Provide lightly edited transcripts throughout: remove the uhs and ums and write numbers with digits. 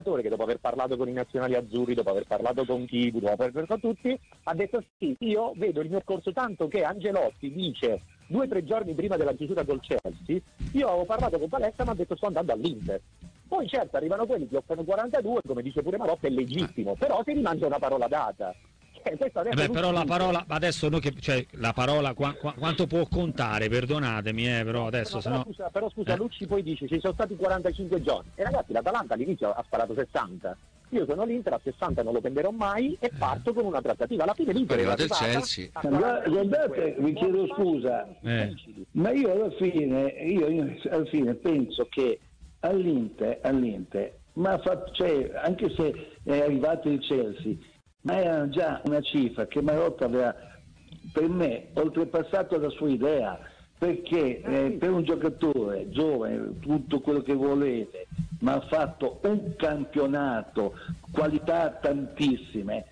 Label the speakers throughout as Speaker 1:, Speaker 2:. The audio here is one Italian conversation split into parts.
Speaker 1: che dopo aver parlato con i nazionali azzurri, dopo aver parlato con Chivu, dopo aver parlato con tutti, ha detto sì, io vedo il mio corso, tanto che Angelotti dice 2 o 3 giorni prima della chiusura col Chelsea, io avevo parlato con Palestra, ma ha detto sto andando all'Inter. Poi certo arrivano quelli che offrono 42, come dice pure Marotta, è legittimo, però si rimangia una parola data.
Speaker 2: Però la parola adesso la parola quanto può contare, perdonatemi, però adesso
Speaker 1: però scusa, Lucci poi dice ci sono stati 45 giorni e ragazzi l'Atalanta all'inizio ha sparato 60. Io sono l'Inter, a 60 non lo prenderò mai e parto con una trattativa. Alla fine l'Inter
Speaker 3: è del Chelsea.
Speaker 4: Guardate, vi chiedo scusa, ma io alla fine penso che all'Inter ma anche se è arrivato il Chelsea, ma era già una cifra che Marotta aveva, per me, oltrepassato la sua idea, perché per un giocatore giovane, tutto quello che volete, ma ha fatto un campionato, qualità tantissime,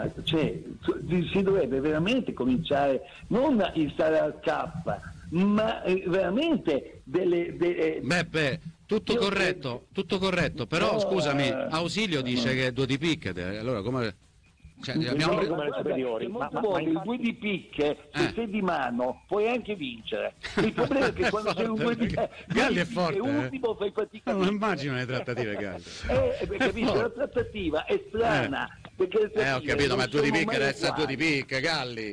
Speaker 4: si dovrebbe veramente cominciare non a stare al K, ma veramente
Speaker 3: Beppe, tutto corretto, però scusami, Ausilio dice che è 2 di picche, allora come...
Speaker 4: abbiamo il 2 di picche, se sei di mano puoi anche vincere. Il problema è che quando sei un 2 di
Speaker 3: Galli è forte,
Speaker 4: ultimo fai fatica.
Speaker 3: Non immagino le trattative Galli.
Speaker 4: Capisci, la trattativa è strana.
Speaker 3: Ho capito, ma 2 di picche deve essere 2 di picche, Galli.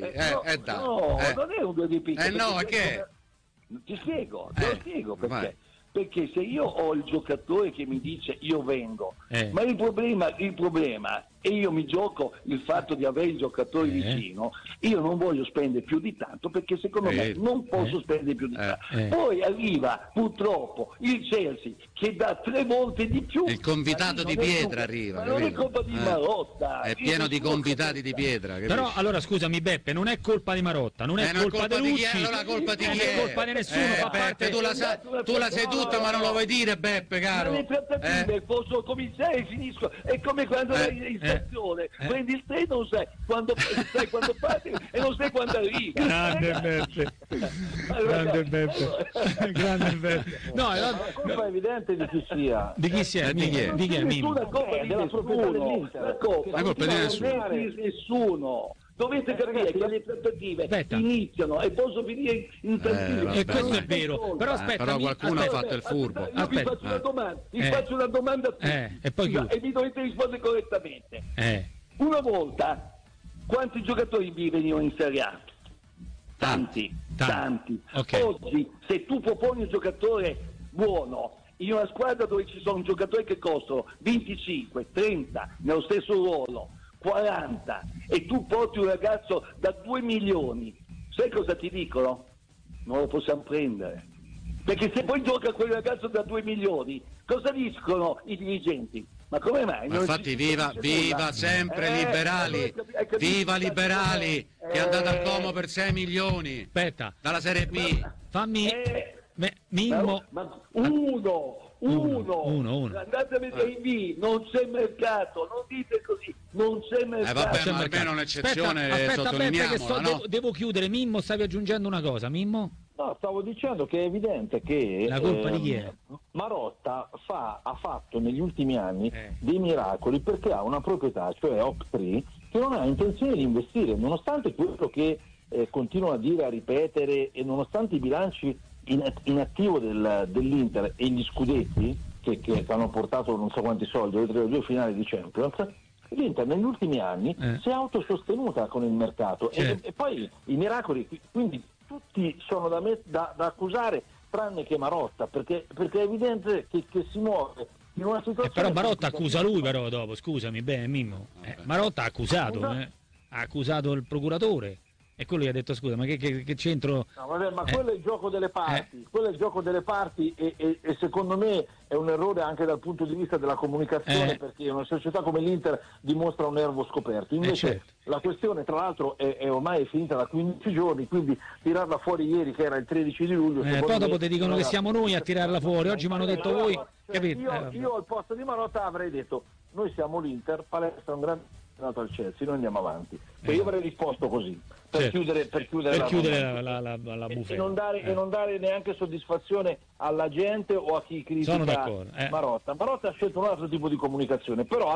Speaker 4: Non è un 2 di picche.
Speaker 3: No, che?
Speaker 4: Ti spiego perché. Perché se io ho il giocatore che mi dice io vengo, ma il problema e io mi gioco il fatto di avere il giocatore vicino, io non voglio spendere più di tanto, perché secondo me non posso spendere più di tanto. Poi arriva purtroppo il Chelsea che dà 3 volte di più.
Speaker 3: Il convitato di pietra arriva,
Speaker 4: ma non è colpa di Marotta,
Speaker 3: è pieno di convitati di pietra, capisci?
Speaker 2: Però allora scusami Beppe, non è colpa di Marotta, non è colpa di Lucci,
Speaker 3: allora colpa di chi
Speaker 2: è? Non è colpa di nessuno,
Speaker 3: Beppe, tu la sai tutta, ma non lo vuoi dire, Beppe, caro.
Speaker 4: Ma le trattative posso cominciare e finisco, è come quando vai in stazione, prendi il treno, non sai quando parti e non sai quando arrivi.
Speaker 2: Grande Beppe. No,
Speaker 1: la colpa è evidente di chi sia.
Speaker 2: Di chi sia? Di chi è Mimmo?
Speaker 4: La colpa della proprietà dell'Inter. La colpa di nessuno. Dovete capire che le trattative iniziano e possono finire in tantissimi.
Speaker 2: E questo è vero. Però aspetta,
Speaker 3: però qualcuno ha fatto il furbo.
Speaker 4: Io vi faccio una domanda, faccio una domanda a tutti
Speaker 2: e poi
Speaker 4: e mi dovete rispondere correttamente. Una volta quanti giocatori venivano in Serie A? Tanti.
Speaker 2: Okay.
Speaker 4: Oggi se tu proponi un giocatore buono in una squadra dove ci sono giocatori che costano 25, 30 nello stesso ruolo, 40, e tu porti un ragazzo da 2 milioni, sai cosa ti dicono? Non lo possiamo prendere, perché se poi gioca quel ragazzo da 2 milioni, cosa dicono i dirigenti? Ma come mai?
Speaker 3: Ma infatti viva sempre Liberali, viva Liberali, che è andata a Como per 6 milioni.
Speaker 2: Aspetta,
Speaker 3: dalla Serie B.
Speaker 2: Fammi Mimmo.
Speaker 4: Ma uno. Andate a vedere in B, non c'è mercato, non dite così, non c'è mercato.
Speaker 3: Vabbè, ma almeno un'eccezione, sottolineiamola, no?
Speaker 2: Devo chiudere. Mimmo, stavi aggiungendo una cosa, Mimmo?
Speaker 1: No, stavo dicendo che è evidente che
Speaker 2: la colpa di chi è?
Speaker 1: Marotta ha fatto negli ultimi anni dei miracoli, perché ha una proprietà, cioè Oak-Tree, che non ha intenzione di investire, nonostante quello che continua a dire, a ripetere, e nonostante i bilanci in attivo dell'Inter e gli scudetti che hanno portato non so quanti soldi, oltre alle 2 finali di Champions. L'Inter negli ultimi anni si è autosostenuta con il mercato, e poi i miracoli, quindi tutti sono da accusare tranne che Marotta, perché è evidente che si muove in una situazione.
Speaker 2: Però Marotta accusa lui, però dopo, scusami, Mimmo. Marotta ha accusato il procuratore. E quello gli ha detto scusa, ma che c'entro?
Speaker 1: No, vabbè, ma quello è il gioco delle parti, quello è il gioco delle parti e secondo me è un errore anche dal punto di vista della comunicazione, perché una società come l'Inter dimostra un nervo scoperto. Invece la questione, tra l'altro, è ormai finita da 15 giorni, quindi tirarla fuori ieri, che era il 13 di luglio.
Speaker 2: Poi dopo ti dicono che siamo noi a tirarla fuori, oggi mi hanno detto voi, capito?
Speaker 1: Io al posto di Marotta avrei detto: noi siamo l'Inter, Palestra è un grande andato al Chelsea, noi andiamo avanti. Cioè io avrei risposto così, per chiudere
Speaker 2: la bufera.
Speaker 1: E non dare neanche soddisfazione alla gente o a chi critica Marotta. Marotta ha scelto un altro tipo di comunicazione, però